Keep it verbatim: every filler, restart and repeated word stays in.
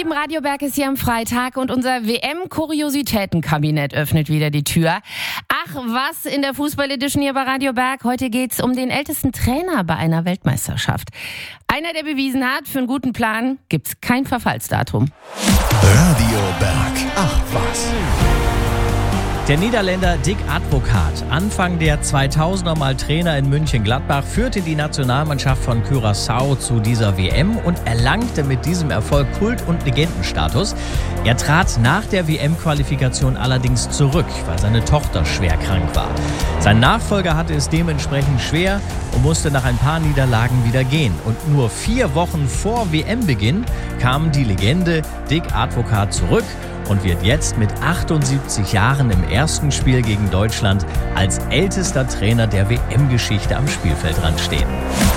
Lieben, Radio Berg ist hier am Freitag und unser W M-Kuriositätenkabinett öffnet wieder die Tür. Ach, was in der Fußball-Edition hier bei Radio Berg. Heute geht's um den ältesten Trainer bei einer Weltmeisterschaft. Einer, der bewiesen hat, für einen guten Plan gibt's kein Verfallsdatum. Radio Berg. Ach was. Der Niederländer Dick Advocaat, Anfang der zweitausender mal Trainer in Mönchengladbach, führte die Nationalmannschaft von Curaçao zu dieser W M und erlangte mit diesem Erfolg Kult- und Legendenstatus. Er trat nach der W M-Qualifikation allerdings zurück, weil seine Tochter schwer krank war. Sein Nachfolger hatte es dementsprechend schwer und musste nach ein paar Niederlagen wieder gehen. Und nur vier Wochen vor W M-Beginn kam die Legende Dick Advocaat zurück und wird jetzt mit achtundsiebzig Jahren im ersten Spiel gegen Deutschland als ältester Trainer der W M-Geschichte am Spielfeldrand stehen.